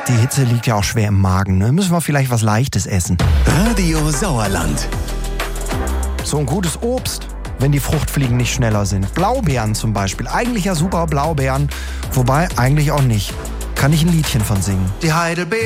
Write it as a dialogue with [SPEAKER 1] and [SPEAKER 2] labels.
[SPEAKER 1] Die Hitze liegt ja auch schwer im Magen, ne? Müssen wir vielleicht was Leichtes essen.
[SPEAKER 2] Radio Sauerland.
[SPEAKER 1] So ein gutes Obst, wenn die Fruchtfliegen nicht schneller sind. Blaubeeren zum Beispiel. Eigentlich ja super Blaubeeren, wobei eigentlich auch nicht. Kann ich ein Liedchen von singen. Die Heidelbeeren.